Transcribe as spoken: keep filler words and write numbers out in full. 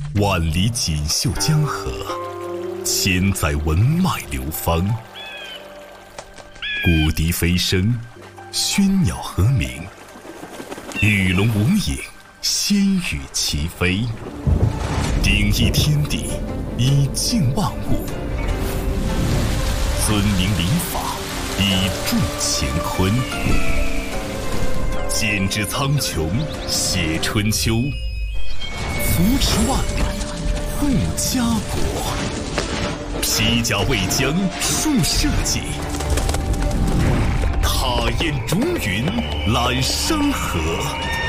万里锦绣江河，千载文脉流芳。古笛飞声，喧鸟和鸣，与龙无影，仙羽齐飞。鼎益天地，以静万物；尊明礼法，以助乾坤。剪纸苍穹，写春秋；扶持万里，护家国。披甲为疆，树社稷；踏燕逐云，揽山河。